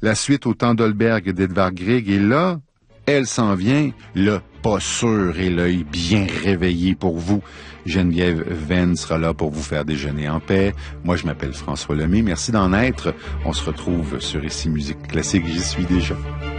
la suite au temps d'Holberg d'Edvard Grieg. Et là, elle s'en vient, le pas sûr et l'œil bien réveillé pour vous. Geneviève Venn sera là pour vous faire déjeuner en paix. Moi, je m'appelle François Lemay. Merci d'en être. On se retrouve sur Ici Musique Classique. J'y suis déjà.